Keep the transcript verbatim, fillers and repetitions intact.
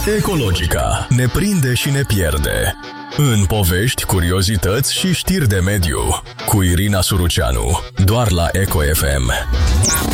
Ecologica ne prinde și ne pierde. În povești, curiozități și știri de mediu. Cu Irina Suruceanu. Doar la Eco F M.